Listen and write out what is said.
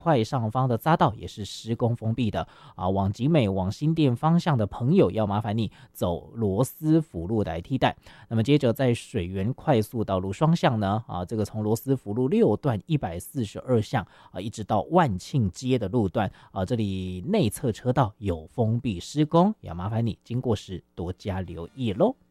快上方的匝道也是施工封闭的往景美往新店方向的朋友要麻烦你走罗斯福路来替代。那么接着在水源快速道路双向呢这个从罗斯福路6段142巷一直到万庆街的路段这里内侧车道有封闭施工，要麻烦你经过时多加留意咯。